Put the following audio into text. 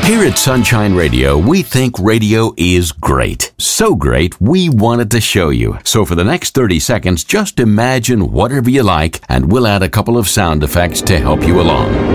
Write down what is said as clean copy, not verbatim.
Here at Sunshine Radio, we think radio is great. So great, we wanted to show you. So for the next 30 seconds, just imagine whatever you like, and we'll add a couple of sound effects to help you along.